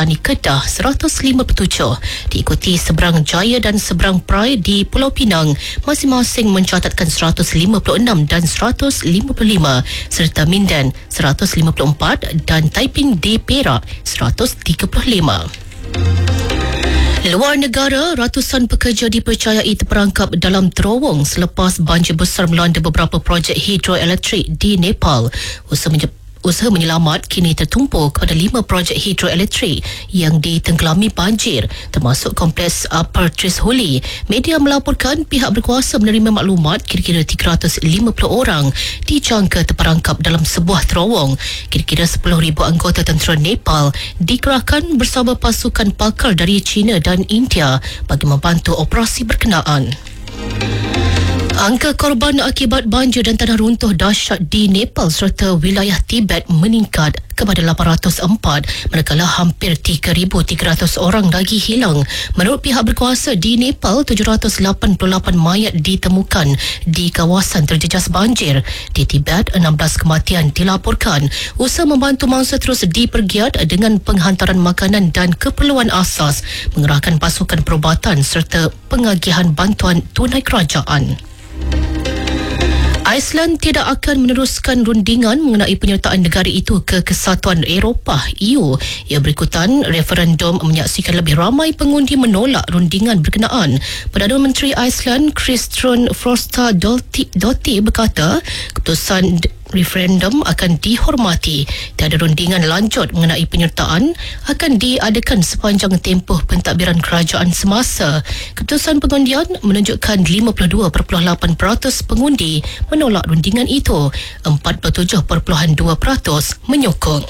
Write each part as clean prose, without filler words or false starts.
Petani Kedah 157, diikuti Seberang Jaya dan Seberang Perai di Pulau Pinang masing-masing mencatatkan 156 dan 155, serta Mindan 154 dan Taiping di Perak 135. Luar negara, ratusan pekerja dipercayai terperangkap dalam terowong selepas banjir besar melanda beberapa projek hidroelektrik di Nepal. Usaha menyelamat kini tertumpu kepada 5 projek hidroelektrik yang ditenggelami banjir, termasuk kompleks Upper Trisholli. Media melaporkan pihak berkuasa menerima maklumat kira-kira 350 orang dijangka terperangkap dalam sebuah terowong. Kira-kira 10,000 anggota tentera Nepal dikerahkan bersama pasukan pakar dari China dan India bagi membantu operasi berkenaan. Angka korban akibat banjir dan tanah runtuh dahsyat di Nepal serta wilayah Tibet meningkat kepada 804, manakala hampir 3,300 orang lagi hilang. Menurut pihak berkuasa di Nepal, 788 mayat ditemukan di kawasan terjejas banjir. Di Tibet, 16 kematian dilaporkan. Usaha membantu mangsa terus dipergiat dengan penghantaran makanan dan keperluan asas, mengerahkan pasukan perubatan serta pengagihan bantuan tunai kerajaan. Iceland tidak akan meneruskan rundingan mengenai penyertaan negara itu ke Kesatuan Eropah EU. Ia berikutan referendum menyaksikan lebih ramai pengundi menolak rundingan berkenaan. Perdana Menteri Iceland Kristrún Frostadóttir berkata keputusan referendum akan dihormati. Tiada rundingan lanjut mengenai penyertaan akan diadakan sepanjang tempoh pentadbiran kerajaan semasa. Keputusan pengundian menunjukkan 52.8% pengundi menolak rundingan itu, 47.2% menyokong.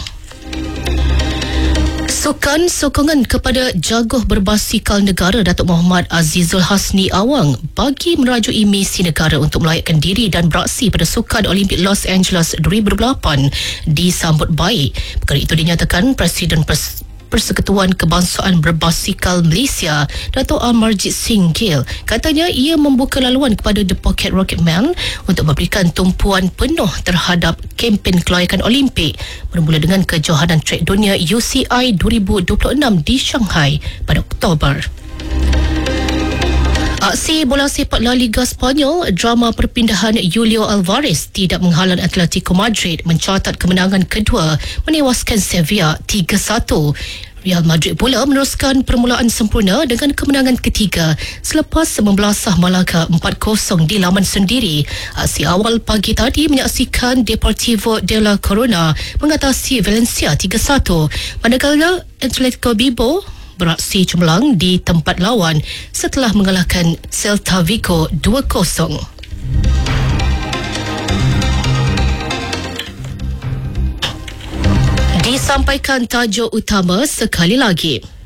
Sukan sokongan kepada jaguh berbasikal negara Datuk Muhammad Azizul Hasni Awang bagi merajui misi negara untuk melayakkan diri dan beraksi pada Sukan Olimpik Los Angeles 2008 disambut baik. Perkara itu dinyatakan Presiden Persekutuan Kebangsaan Berbasikal Malaysia, Dato' Amarjit Singh Gill. Katanya ia membuka laluan kepada The Pocket Rocketman untuk memberikan tumpuan penuh terhadap kempen kelayakan Olimpik bermula dengan kejohanan trek dunia UCI 2026 di Shanghai pada Oktober. Aksi bola sepak La Liga Spanyol, drama perpindahan Julio Alvarez tidak menghalang Atletico Madrid mencatat kemenangan kedua menewaskan Sevilla 3-1. Real Madrid pula meneruskan permulaan sempurna dengan kemenangan ketiga selepas membelasah Malaga 4-0 di laman sendiri. Aksi awal pagi tadi menyaksikan Deportivo de la Corona mengatasi Valencia 3-1, manakala Atletico Bilbao beraksi cemerlang di tempat lawan setelah mengalahkan Celta Vigo 2-0. Disampaikan tajuk utama sekali lagi.